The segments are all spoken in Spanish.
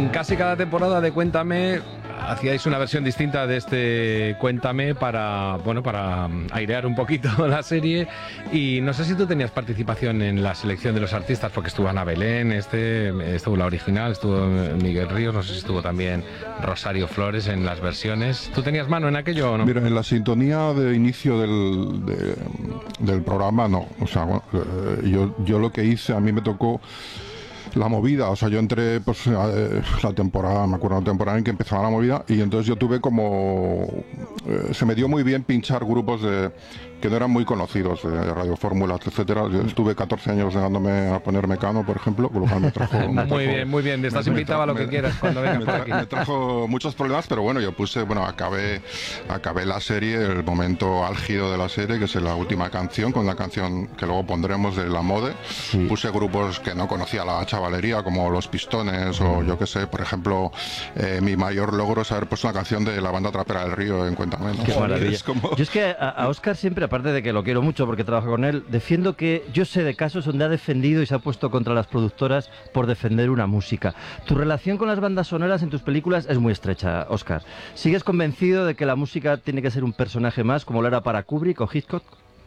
En casi cada temporada de Cuéntame hacíais una versión distinta de este Cuéntame para airear un poquito la serie, y no sé si tú tenías participación en la selección de los artistas, porque estuvo Ana Belén, estuvo la original, estuvo Miguel Ríos, no sé si estuvo también Rosario Flores en las versiones. ¿Tú tenías mano en aquello o no? Mira, en la sintonía de inicio del programa no, o sea, bueno, yo lo que hice, a mí me tocó la movida, o sea, yo entré pues la temporada, me acuerdo la temporada en que empezaba la movida, y entonces yo tuve como se me dio muy bien pinchar grupos que no eran muy conocidos, de Radio Fórmulas, etcétera. Yo estuve 14 años negándome a poner Mecano, por ejemplo, con lo cual me trajo muy bien, estás invitado a lo que quieras cuando vengas por aquí. Me trajo muchos problemas, pero bueno, yo acabé la serie, el momento álgido de la serie, que es la última canción, con la canción que luego pondremos de La Mode. Sí. Puse grupos que no conocía la chavalería, como Los Pistones, o yo qué sé, por ejemplo, mi mayor logro es haber puesto una canción de la banda Trapera del Río en Cuéntame, ¿no? Qué maravilla. Yo es que a Óscar siempre, aparte de que lo quiero mucho porque trabajo con él, defiendo que yo sé de casos donde ha defendido y se ha puesto contra las productoras por defender una música. Tu relación con las bandas sonoras en tus películas es muy estrecha, Óscar. ¿Sigues convencido de que la música tiene que ser un personaje más, como lo era para Kubrick o Hitchcock?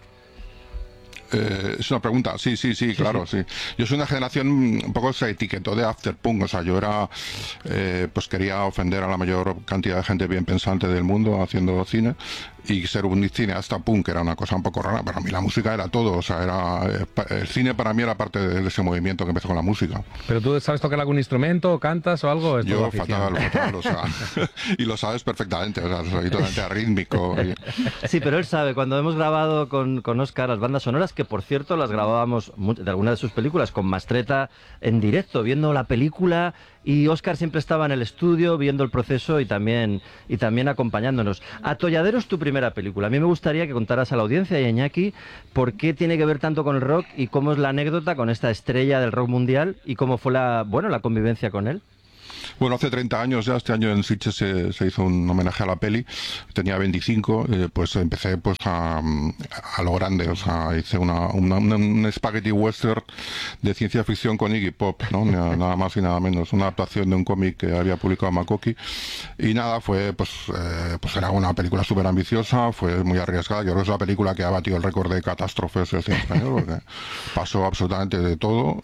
Es una pregunta, sí, claro, sí. Yo soy una generación, un poco se etiquetó de afterpunk, o sea, yo era, pues quería ofender a la mayor cantidad de gente bien pensante del mundo haciendo cine, y ser un cineasta punk era una cosa un poco rara. Para mí la música era todo, o sea, el cine para mí era parte de ese movimiento que empezó con la música. ¿Pero tú sabes tocar algún instrumento, cantas o algo? Yo fatal, o sea, y lo sabes perfectamente, o sea, soy totalmente arrítmico. Sí, pero él sabe, cuando hemos grabado con Óscar las bandas sonoras, que por cierto las grabábamos de algunas de sus películas con Mastretta en directo, viendo la película, y Óscar siempre estaba en el estudio viendo el proceso y también acompañándonos. Atolladero es tu primera película. A mí me gustaría que contaras a la audiencia y a Iñaki por qué tiene que ver tanto con el rock y cómo es la anécdota con esta estrella del rock mundial y cómo fue la convivencia con él. Bueno, hace 30 años ya, este año en Sitges se hizo un homenaje a la peli, tenía 25, pues empecé pues a lo grande, o sea, hice un spaghetti western de ciencia ficción con Iggy Pop, ¿no? Nada más y nada menos, una adaptación de un cómic que había publicado Makoki, y nada, fue pues era una película súper ambiciosa, fue muy arriesgada. Yo creo que es la película que ha batido el récord de catástrofes del cine español, porque pasó absolutamente de todo,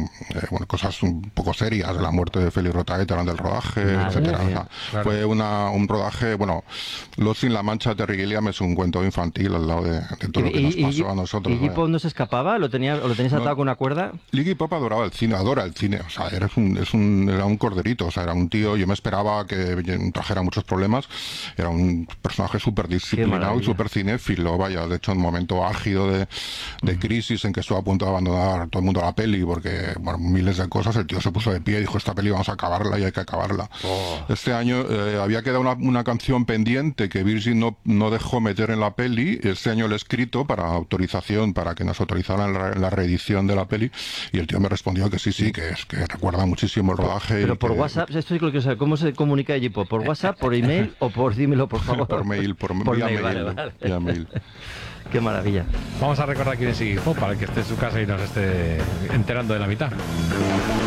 cosas un poco serias, la muerte de Félix Rotagueta del rodaje, etcétera. O sea, claro. Fue un rodaje, Lost in La Mancha de Terry Gilliam es un cuento infantil al lado de todo lo que nos pasó a nosotros. ¿Iggy Pop no se escapaba? ¿Lo tenías atado con una cuerda? Iggy Pop adora el cine, o sea, era un corderito, o sea, era un tío, yo me esperaba que trajera muchos problemas, era un personaje súper disciplinado y súper cinéfilo, vaya, de hecho en un momento álgido de crisis en que estuvo a punto de abandonar todo el mundo la peli, porque, miles de cosas, el tío se puso de pie y dijo, esta peli vamos a acabarla y hay que acabarla. Este año había quedado una canción pendiente que Virgin no dejó meter en la peli. Este año le he escrito para autorización, para que nos autorizaran la reedición de la peli, y el tío me respondió que sí, que recuerda muchísimo el rodaje. Pero por WhatsApp, esto es lo que saber, ¿cómo se comunica allí? ¿Por WhatsApp, por email o por dímelo, por favor? Por mail, vía mail. Vía mail. Qué maravilla. Vamos a recordar quién es Iggy Pop para el que esté en su casa y nos esté enterando de la mitad.